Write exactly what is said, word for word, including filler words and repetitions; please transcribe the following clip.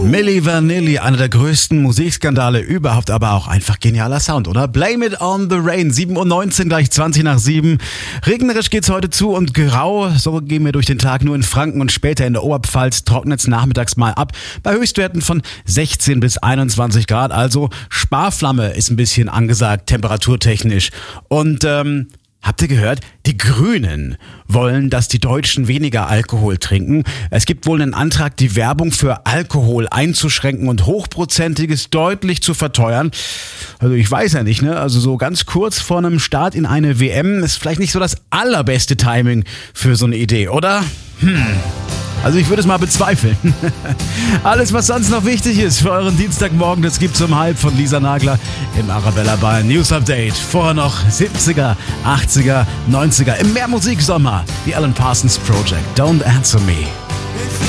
Milli Vanilli, einer der größten Musikskandale überhaupt, aber auch einfach genialer Sound, oder? Blame It on the Rain, sieben Uhr neunzehn, gleich zwanzig nach sieben. Regnerisch geht's heute zu und grau, so gehen wir durch den Tag. Nur in Franken und später in der Oberpfalz trocknet's nachmittags mal ab. Bei Höchstwerten von sechzehn bis einundzwanzig Grad, also Sparflamme ist ein bisschen angesagt, temperaturtechnisch. Und ähm... habt ihr gehört? Die Grünen wollen, dass die Deutschen weniger Alkohol trinken. Es gibt wohl einen Antrag, die Werbung für Alkohol einzuschränken und Hochprozentiges deutlich zu verteuern. Also ich weiß ja nicht, ne? Also so ganz kurz vor einem Start in eine W M ist vielleicht nicht so das allerbeste Timing für so eine Idee, oder? Hm. Also ich würde es mal bezweifeln. Alles, was sonst noch wichtig ist für euren Dienstagmorgen, das gibt's um halb von Lisa Nagler im Arabella Bayern News Update. Vorher noch siebziger, achtziger, neunziger im Mehrmusiksommer. Die Alan Parsons Project. Don't Answer Me.